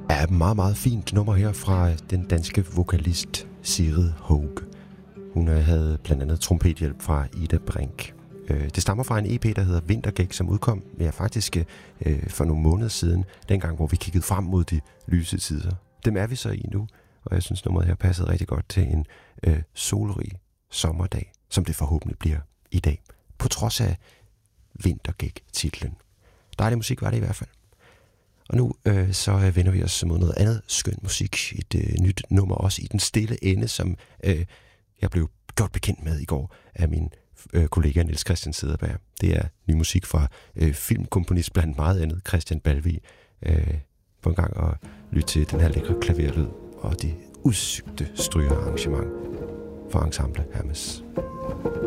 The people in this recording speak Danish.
er et meget, meget fint nummer her fra den danske vokalist Sigrid Hoag. Hun havde blandt andet trompethjælp fra Ida Brink. Det stammer fra en EP, der hedder Vintergæk, som udkom faktisk for nogle måneder siden, dengang hvor vi kiggede frem mod de lyse tider. Dem er vi så i nu, og jeg synes nummeret her passede rigtig godt til en solrig sommerdag, som det forhåbentlig bliver i dag, på trods af Vintergæk-titlen. Dejlig musik var det i hvert fald. Og nu så vender vi os mod noget andet skøn musik. Et nyt nummer også i den stille ende, som jeg blev godt bekendt med i går af min kollega Niels Christian Cederberg. Det er ny musik fra filmkomponist blandt meget andet, Christian Balvig. På en gang at lytte til den her lækre klaverlyd og det udsygte strygerarrangement for Ensemble Hermes.